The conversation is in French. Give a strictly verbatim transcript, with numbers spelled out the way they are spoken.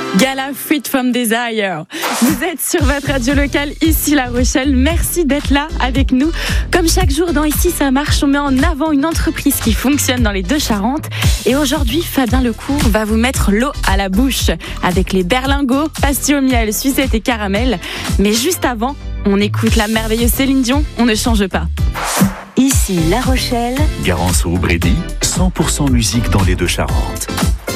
Gala Fruit from Desire. Vous êtes sur votre radio locale, ici La Rochelle. Merci d'être là avec nous. Comme chaque jour dans Ici ça marche, on met en avant une entreprise qui fonctionne dans les Deux-Charentes. Et aujourd'hui, Fabien Lecourt va vous mettre l'eau à la bouche avec les berlingots, pastilles au miel, sucette et caramel. Mais juste avant, on écoute la merveilleuse Céline Dion. On ne change pas. Ici La Rochelle. Garance au Brédy, cent pour cent musique dans les Deux-Charentes.